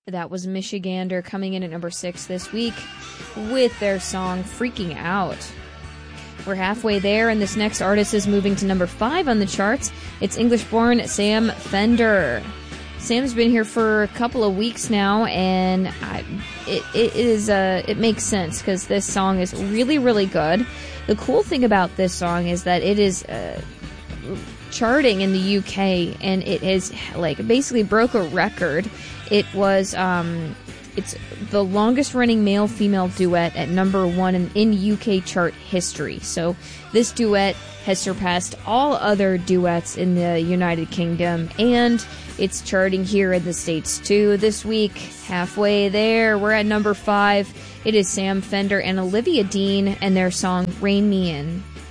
That was Michigander coming in at number 6 this week with their song Freaking Out. We're halfway there, and this next artist is moving to number 5 on the charts. It's English-born Sam Fender. Sam's been here for a couple of weeks now, and it makes sense because this song is really, really good. The cool thing about this song is that it is charting in the UK, and it has basically broke a record. It was it's the longest running male-female duet at number 1 in UK chart history. So this duet has surpassed all other duets in the United Kingdom, and it's charting here in the States too this week. Halfway there, we're at number 5. It is Sam Fender and Olivia Dean and their song Rain Me In.